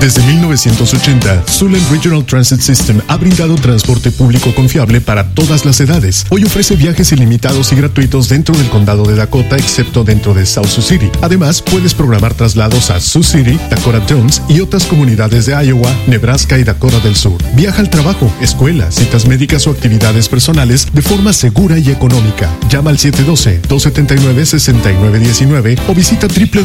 Desde 1980, Suland Regional Transit System ha brindado transporte público confiable para todas las edades. Hoy ofrece viajes ilimitados y gratuitos dentro del condado de Dakota, excepto dentro de South Sioux City. Además, puedes programar traslados a Sioux City, Dakota Jones y otras comunidades de Iowa, Nebraska y Dakota del Sur. Viaja al trabajo, escuela, citas médicas o actividades personales de forma segura y económica. Llama al 712-279-6919 o visita